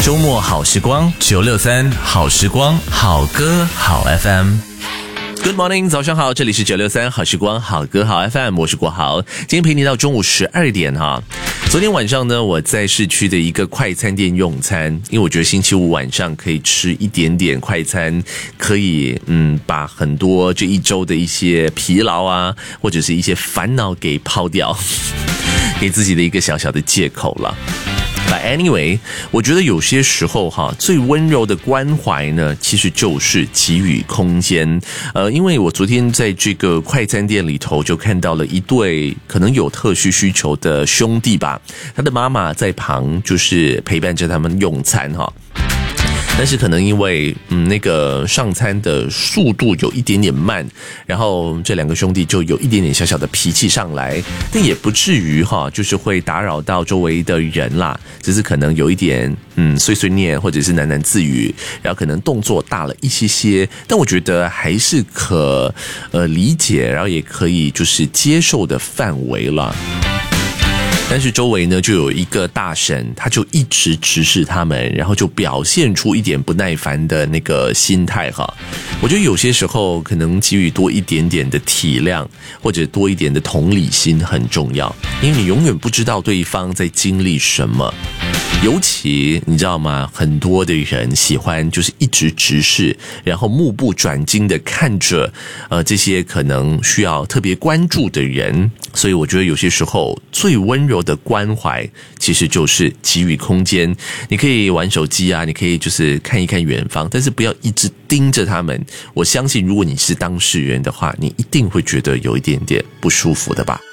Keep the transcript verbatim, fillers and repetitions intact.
周末好时光，九六三好时光，好歌好 F M。Good morning， 早上好，这里是九六三好时光，好歌好 F M， 我是国豪，今天陪你到中午十二点哈。昨天晚上呢，我在市区的一个快餐店用餐，因为我觉得星期五晚上可以吃一点点快餐，可以嗯把很多这一周的一些疲劳啊，或者是一些烦恼给抛掉，给自己的一个小小的借口了。But anyway， 我觉得有些时候哈，最温柔的关怀呢，其实就是给予空间。呃，因为我昨天在这个快餐店里头就看到了一对可能有特殊需求的兄弟吧，他的妈妈在旁就是陪伴着他们用餐哈。但是可能因为嗯那个上餐的速度有一点点慢，然后这两个兄弟就有一点点小小的脾气上来，但也不至于哈，就是会打扰到周围的人啦，只是可能有一点嗯碎碎念或者是喃喃自语，然后可能动作大了一些些，但我觉得还是可呃理解，然后也可以就是接受的范围了。但是周围呢就有一个大婶，他就一直直视他们，然后就表现出一点不耐烦的那个心态哈。我觉得有些时候可能给予多一点点的体谅，或者多一点的同理心很重要，因为你永远不知道对方在经历什么。尤其你知道吗？很多的人喜欢就是一直直视，然后目不转睛的看着呃这些可能需要特别关注的人，所以我觉得有些时候最温柔的关怀其实就是给予空间。你可以玩手机啊，你可以就是看一看远方，但是不要一直盯着他们。我相信如果你是当事人的话，你一定会觉得有一点点不舒服的吧。